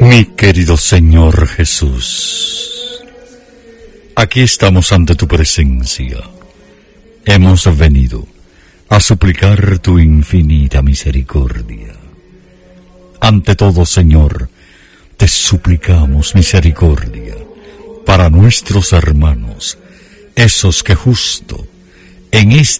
Mi querido Señor Jesús, aquí estamos ante tu presencia. Hemos venido a suplicar tu infinita misericordia. Ante todo, Señor, te suplicamos misericordia para nuestros hermanos, esos que justo en este